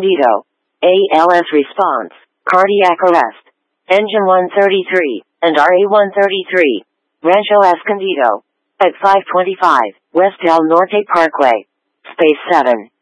Escondido. ALS response. Cardiac arrest. Engine 133 and RA-133. Rancho Escondido. At 525 West Del Norte Parkway. Space 7.